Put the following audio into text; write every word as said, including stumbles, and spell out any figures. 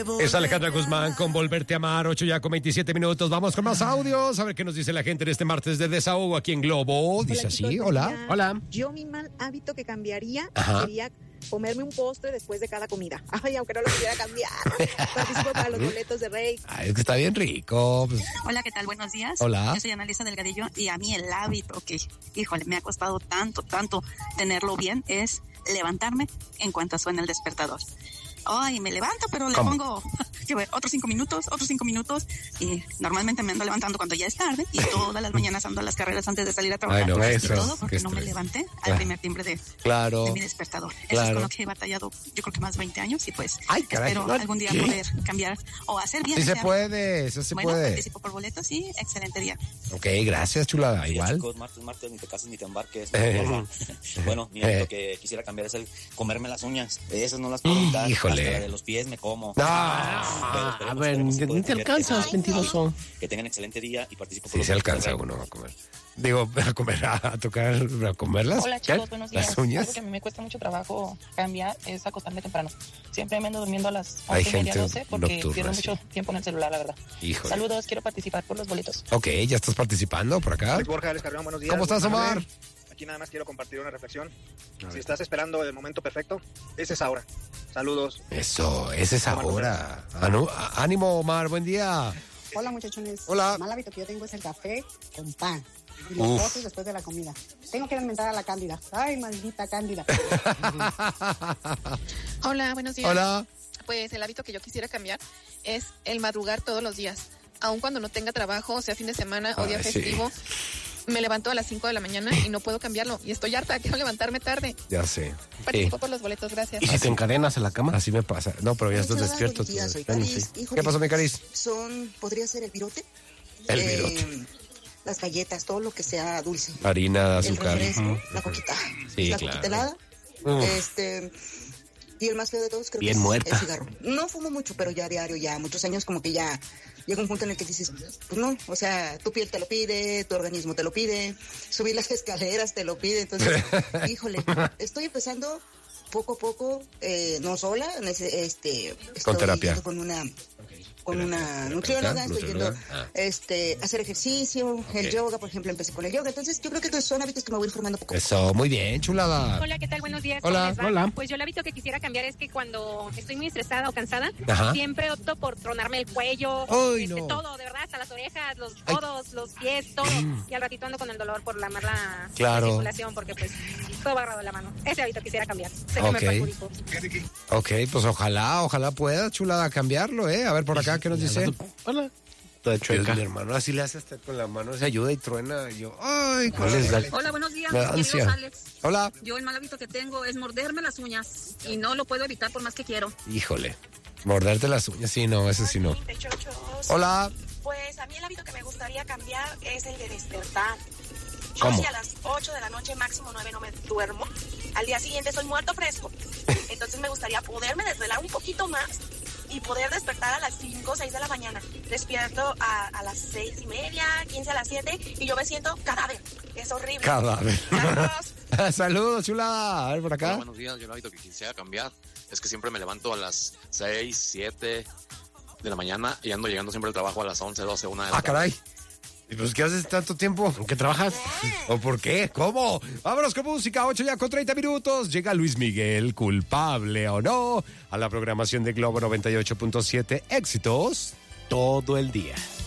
Es Alejandra Guzmán con Volverte a Amar, ocho ya con veintisiete minutos. Vamos con más audios, a ver qué nos dice la gente en este martes de desahogo aquí en Globo. Dice Hola, así, chicos, hola, buen día. hola. Yo mi mal hábito que cambiaría Ajá. sería comerme un postre después de cada comida. Ay, aunque no lo pudiera cambiar. Participo para los boletos de Rey. Ay, es que está bien rico. Pues, Hola, ¿qué tal? Buenos días. Hola. Yo soy Analisa Delgadillo y a mí el hábito que, híjole, me ha costado tanto, tanto tenerlo bien es levantarme en cuanto suena el despertador. Ay, me levanto, pero le ¿Cómo? pongo que ver, otros cinco minutos, otros cinco minutos, y normalmente me ando levantando cuando ya es tarde, y todas las mañanas ando a las carreras antes de salir a trabajar. Ay, no, y eso, todo porque qué no me estrés. levanté al Claro. primer timbre de, Claro. de mi despertador. Eso Claro. es con lo que he batallado, yo creo que más veinte años, y pues Ay, caray. espero ¿No? algún día ¿Qué? poder cambiar o hacer bien. Sí se este puede, eso se bueno, puede. participo por boletos, sí, excelente día. Ok, gracias, chulada, Oye, igual. chicos, martes, martes, ni te cases ni te embarques. Eh. Bueno, mi Eh. lo que quisiera cambiar es el comerme las uñas. Esas no las puedo evitar. Híjole. Hasta la de los pies me como. No. Pero esperemos, a ver, esperemos si ni pueden te cambiar alcanzas, ese- mentiroso. Que tengan excelente día y participo por Sí los se boletos de alcanza Rey. uno a comer. Digo, a comer, a tocar, a comerlas. Hola ¿Qué? chicos, buenos días. Las uñas. Algo que a mí me cuesta mucho trabajo cambiar es acostarme temprano. Siempre me ando durmiendo a las Hay once y media, gente doce porque nocturna, pierdo sí. mucho tiempo en el celular, la verdad. Híjole. Saludos, quiero participar por los boletos. Ok, ya estás participando por acá. Alex Borja, Alex Carrión, buenos días. ¿Cómo estás, Buenas Omar? tardes. Aquí nada más quiero compartir una reflexión. Si estás esperando el momento perfecto, ese es ahora. Saludos. Eso, ese es ahora. Anu- Ánimo, Omar, buen día. Hola muchachones. Hola. El mal hábito que yo tengo es el café con pan. Y Uf. los postres después de la comida. Tengo que alimentar a la Cándida. Ay, maldita Cándida. Hola, buenos días. Hola. Pues el hábito que yo quisiera cambiar es el madrugar todos los días. Aun cuando no tenga trabajo, o sea fin de semana o día Ay, sí. festivo, me levanto a las cinco de la mañana y no puedo cambiarlo. Y estoy harta, quiero levantarme tarde. Ya sé. Participo por los boletos, gracias. ¿Y si te encadenas en la cama? Así me pasa. No, pero ya estás Hola, despierto. buenos días, soy Bueno, Caris. sí. Híjole. ¿Qué pasó, mi Caris? Son, podría ser el virote. El Eh, virote. Las galletas, todo lo que sea dulce. Harina, El azúcar. refresco, Ujú. la coquita. Sí, la claro. coquita helada. Uf. Este, y el más feo de todos creo Bien que es muerta. el cigarro. No fumo mucho, pero ya diario, ya muchos años como que ya llega un punto en el que dices, pues no, o sea, tu piel te lo pide, tu organismo te lo pide, subir las escaleras te lo pide, entonces, híjole, estoy empezando poco a poco, eh, no sola, en ese, este, estoy terapia. yendo con una con una nutrióloga, estoy yendo Nutrióloga. Ah. este hacer ejercicio, el Ok. yoga, por ejemplo, empecé con el yoga, entonces yo creo que son hábitos que me voy a ir formando poco a poco. Eso, muy bien, chulada. Hola, ¿qué tal? Buenos días. Hola, ¿Cómo les va? hola. Pues yo el hábito que quisiera cambiar es que cuando estoy muy estresada o cansada, Ajá. siempre opto por tronarme el cuello, Ay, este, no. todo, de verdad, hasta las orejas, los Ay. codos, los pies, todo. Y al ratito ando con el dolor por la mala Claro. circulación, porque pues todo va agarrado de la mano. Ese hábito quisiera cambiar. Sé que Ok. me perjudico. Ok, pues ojalá, ojalá pueda, chulada, cambiarlo, ¿eh? A ver por acá, ¿qué nos dice? Hola. Toda Dios, chueca. mi hermano así le hace hasta con la mano, se ayuda y truena. Y yo, ay, ¿cuál es la... Hola, buenos días, Me da queridos ansia. Alex. Hola. Yo el mal hábito que tengo es morderme las uñas y no lo puedo evitar por más que quiero. Híjole, morderte las uñas, sí, no, ese sí no. Hola. Pues a mí el hábito que me gustaría cambiar es el de despertar. Yo ¿Cómo? si a las ocho de la noche, máximo nueve, no me duermo, al día siguiente soy muerto fresco. Entonces me gustaría poderme desvelar un poquito más y poder despertar a las cinco o seis de la mañana. Despierto a, a las seis y media, quince a las siete y yo me siento cadáver. Es horrible. Cadáver. Saludos. Saludos, chulada. A ver por Hola, acá. buenos días. Yo el hábito que quisiera cambiar es que siempre me levanto a las seis, siete de la mañana y ando llegando siempre al trabajo a las once, doce, una de la Ah, caray. ¿Y pues qué haces tanto tiempo? ¿En qué trabajas? ¿O por qué? ¿Cómo? Vámonos con música, ocho ya con treinta minutos. Llega Luis Miguel, culpable o no, a la programación de Globo noventa y ocho punto siete. Éxitos todo el día.